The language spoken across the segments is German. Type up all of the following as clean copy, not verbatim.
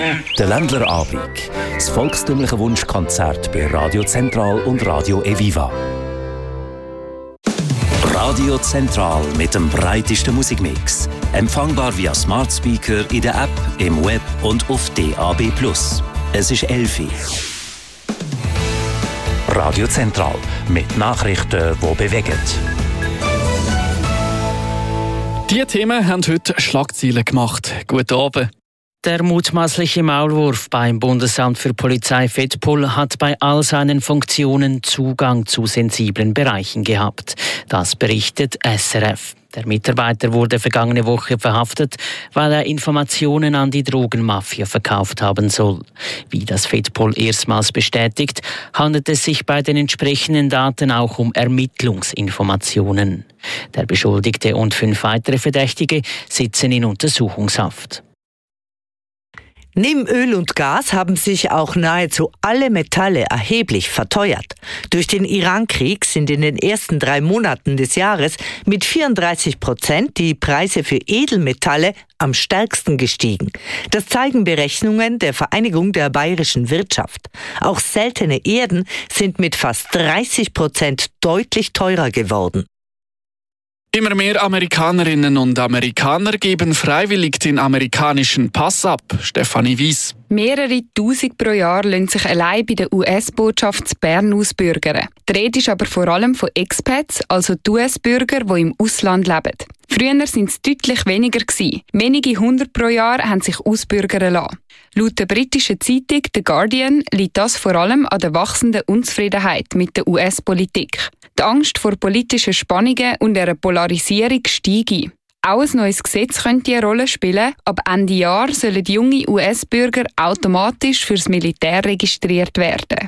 Der Ländlerabend. Das volkstümliche Wunschkonzert bei Radio Zentral und Radio Eviva. Radio Zentral mit dem breitesten Musikmix. Empfangbar via Smart Speaker in der App, im Web und auf DAB+. Es ist 11 Uhr. Radio Zentral mit Nachrichten, die bewegen. Diese Themen haben heute Schlagzeilen gemacht. Guten Abend. Der mutmaßliche Maulwurf beim Bundesamt für Polizei Fedpol hat bei all seinen Funktionen Zugang zu sensiblen Bereichen gehabt. Das berichtet SRF. Der Mitarbeiter wurde vergangene Woche verhaftet, weil er Informationen an die Drogenmafia verkauft haben soll. Wie das Fedpol erstmals bestätigt, handelt es sich bei den entsprechenden Daten auch um Ermittlungsinformationen. Der Beschuldigte und 5 weitere Verdächtige sitzen in Untersuchungshaft. Neben Öl und Gas haben sich auch nahezu alle Metalle erheblich verteuert. Durch den Iran-Krieg sind in den ersten 3 Monaten des Jahres mit 34% die Preise für Edelmetalle am stärksten gestiegen. Das zeigen Berechnungen der Vereinigung der bayerischen Wirtschaft. Auch seltene Erden sind mit fast 30% deutlich teurer geworden. Immer mehr Amerikanerinnen und Amerikaner geben freiwillig den amerikanischen Pass ab. Stefanie Weiss. Mehrere Tausend pro Jahr lassen sich allein bei der US-Botschaft in Bern ausbürgern. Die Rede ist aber vor allem von Expats, also die US-Bürger, die im Ausland leben. Früher waren es deutlich weniger. Wenige 100 pro Jahr haben sich ausbürgern lassen. Laut der britischen Zeitung The Guardian liegt das vor allem an der wachsenden Unzufriedenheit mit der US-Politik. Die Angst vor politischen Spannungen und einer Polarisierung steige. Auch ein neues Gesetz könnte eine Rolle spielen. Ab Ende Jahr sollen junge US-Bürger automatisch fürs Militär registriert werden.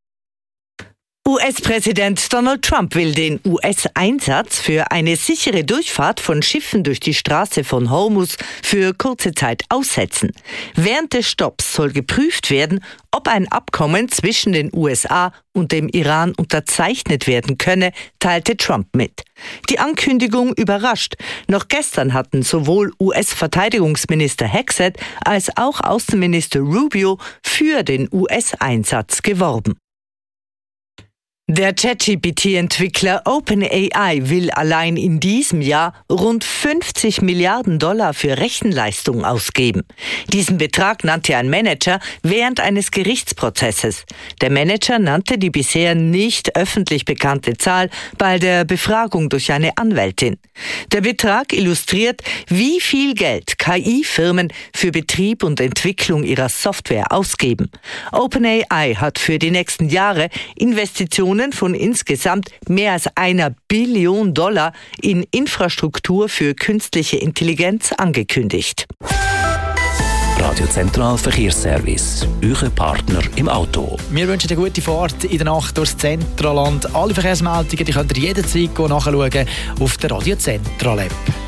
US-Präsident Donald Trump will den US-Einsatz für eine sichere Durchfahrt von Schiffen durch die Straße von Hormuz für kurze Zeit aussetzen. Während des Stopps soll geprüft werden, ob ein Abkommen zwischen den USA und dem Iran unterzeichnet werden könne, teilte Trump mit. Die Ankündigung überrascht. Noch gestern hatten sowohl US-Verteidigungsminister Hegseth als auch Außenminister Rubio für den US-Einsatz geworben. Der ChatGPT-Entwickler OpenAI will allein in diesem Jahr rund $50 Milliarden für Rechenleistung ausgeben. Diesen Betrag nannte ein Manager während eines Gerichtsprozesses. Der Manager nannte die bisher nicht öffentlich bekannte Zahl bei der Befragung durch eine Anwältin. Der Betrag illustriert, wie viel Geld KI-Firmen für Betrieb und Entwicklung ihrer Software ausgeben. OpenAI hat für die nächsten Jahre Investitionen von insgesamt mehr als $1 Billion in Infrastruktur für künstliche Intelligenz angekündigt. Radio Zentral Verkehrsservice. Euer Partner im Auto. Wir wünschen eine gute Fahrt in der Nacht durchs Zentralland. Alle Verkehrsmeldungen die könnt ihr jederzeit nachschauen auf der Radio Zentral App.